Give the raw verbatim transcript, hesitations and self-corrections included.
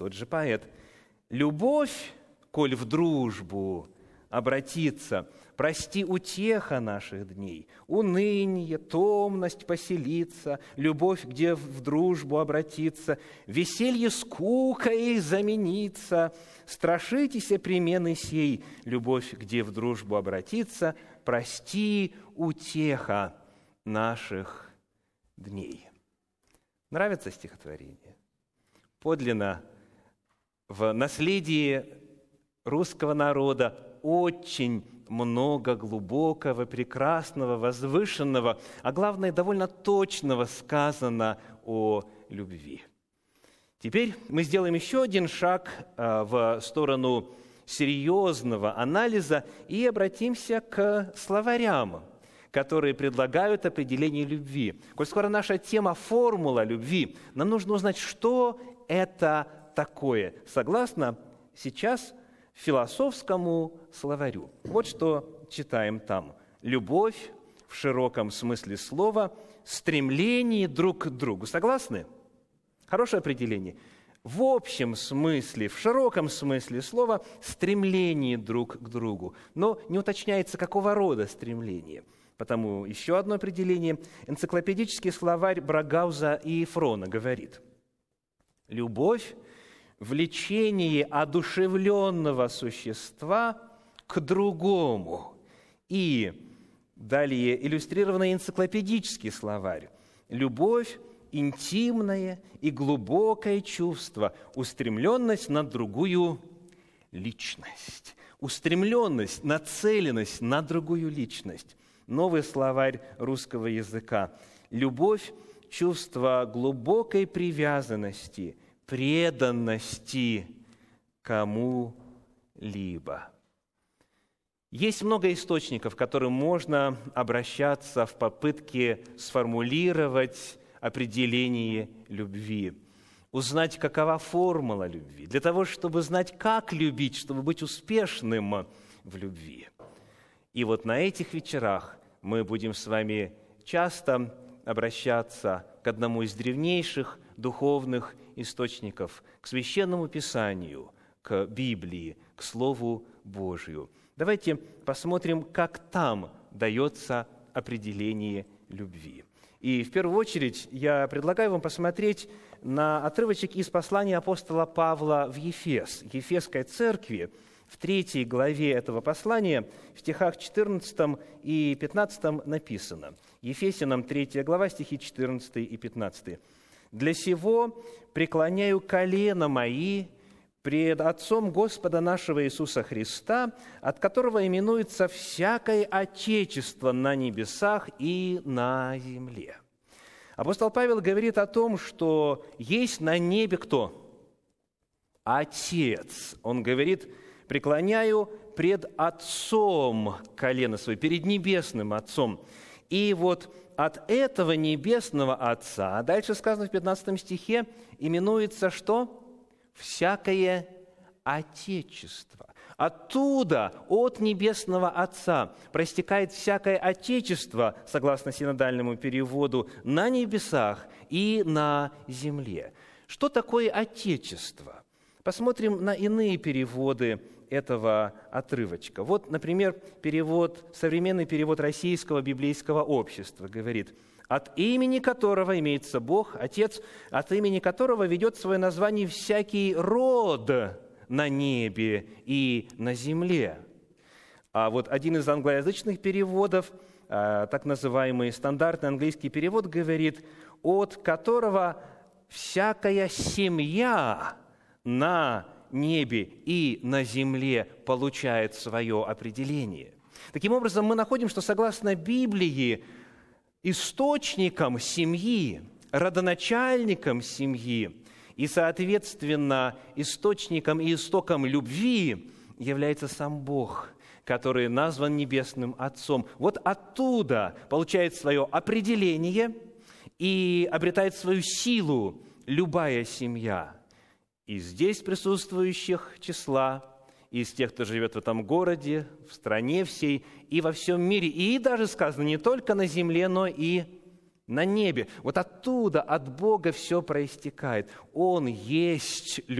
тот же поэт. «Любовь, коль в дружбу обратится, прости утеха наших дней, уныние, томность поселится, любовь, где в дружбу обратится, веселье скукой заменится, страшитеся примены сей, любовь, где в дружбу обратится, прости утеха наших дней». Нравится стихотворение? Подлинно в наследии русского народа очень много глубокого, прекрасного, возвышенного, а главное, довольно точного сказано о любви. Теперь мы сделаем еще один шаг в сторону серьезного анализа и обратимся к словарям, которые предлагают определение любви. Коль скоро наша тема «формула любви», нам нужно узнать, что это такое, согласно сейчас философскому словарю. Вот что читаем там. Любовь в широком смысле слова – стремление друг к другу. Согласны? Хорошее определение. В общем смысле, в широком смысле слова – стремление друг к другу. Но не уточняется, какого рода стремление. Потому еще одно определение. Энциклопедический словарь Брагауза и Ефрона говорит: любовь – влечение одушевленного существа к другому. И далее иллюстрированный энциклопедический словарь. Любовь – интимное и глубокое чувство, устремленность на другую личность. Устремленность, нацеленность на другую личность. Новый словарь русского языка. Любовь – чувство глубокой привязанности, преданности кому-либо. Есть много источников, к которым можно обращаться в попытке сформулировать определение любви, узнать, какова формула любви, для того, чтобы знать, как любить, чтобы быть успешным в любви. И вот на этих вечерах мы будем с вами часто обращаться к одному из древнейших духовных источников, к Священному Писанию, к Библии, к Слову Божию. Давайте посмотрим, как там дается определение любви. И в первую очередь я предлагаю вам посмотреть на отрывочек из послания апостола Павла в Ефес, Ефесской церкви, в третьей главе этого послания, в стихах четырнадцатом и пятнадцатом написано. Ефесянам третья глава, стихи четырнадцатый и пятнадцатый. «Для сего преклоняю колено мои пред Отцом Господа нашего Иисуса Христа, от которого именуется всякое Отечество на небесах и на земле». Апостол Павел говорит о том, что есть на небе кто? Отец. Он говорит: «Преклоняю пред Отцом колено свое», перед Небесным Отцом. И вот от этого Небесного Отца, дальше сказано в пятнадцатом стихе, именуется что? Всякое Отечество. Оттуда, от Небесного Отца, проистекает всякое Отечество, согласно синодальному переводу, на небесах и на земле. Что такое Отечество? Посмотрим на иные переводы этого отрывочка. Вот, например, перевод, современный перевод Российского библейского общества говорит: «От имени которого имеется Бог, Отец, от имени которого ведет свое название всякий род на небе и на земле». А вот один из англоязычных переводов, так называемый стандартный английский перевод, говорит: «От которого всякая семья на небе и на земле получает свое определение». Таким образом, мы находим, что согласно Библии, источником семьи, родоначальником семьи и, соответственно, источником и истоком любви является сам Бог, который назван Небесным Отцом. Вот оттуда получает свое определение и обретает свою силу любая семья. Из здесь присутствующих числа, из тех, кто живет в этом городе, в стране всей и во всем мире. И даже сказано, не только на земле, но и на небе. Вот оттуда, от Бога все проистекает. Он есть любовь.